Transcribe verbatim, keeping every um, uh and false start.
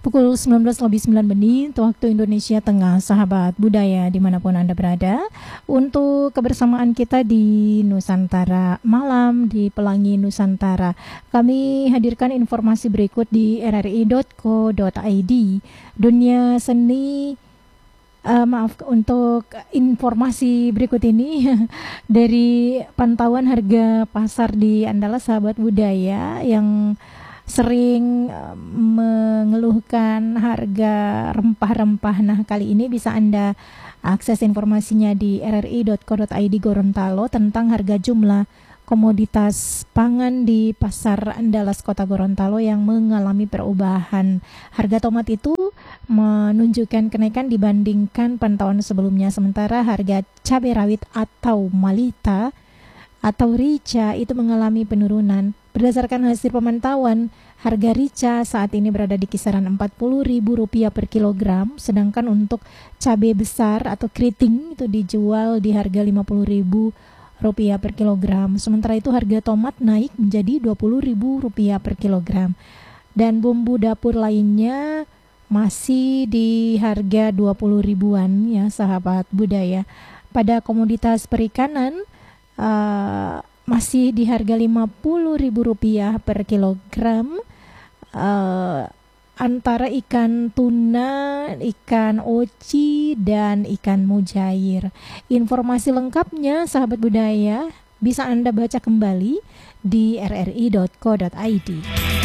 Pukul sembilan belas lebih sembilan menit waktu Indonesia Tengah, sahabat budaya dimanapun Anda berada, untuk kebersamaan kita di Nusantara Malam di Pelangi Nusantara. Kami hadirkan informasi berikut di r r i dot co dot i d. Dunia seni, uh, maaf untuk informasi berikut ini dari pantauan harga pasar di Andalas, sahabat budaya yang sering uh, mengeluhkan harga rempah-rempah. Nah, kali ini bisa Anda akses informasinya di r r i dot co dot i d Gorontalo tentang harga jumlah komoditas pangan di Pasar Andalas Kota Gorontalo yang mengalami perubahan. Harga tomat itu menunjukkan kenaikan dibandingkan pantauan sebelumnya, sementara harga cabai rawit atau malita atau rica itu mengalami penurunan. Berdasarkan hasil pemantauan, harga rica saat ini berada di kisaran empat puluh ribu rupiah per kilogram, sedangkan untuk cabai besar atau keriting itu dijual di harga lima puluh ribu rupiah per kilogram. Sementara itu harga tomat naik menjadi dua puluh ribu rupiah per kilogram. Dan bumbu dapur lainnya masih di harga dua puluh ribuan ya, sahabat budaya. Pada komoditas perikanan uh, masih di harga lima puluh ribu rupiah per kilogram, uh, antara ikan tuna, ikan oci, dan ikan mujair. Informasi lengkapnya, sahabat budaya, bisa Anda baca kembali di r r i dot co dot i d.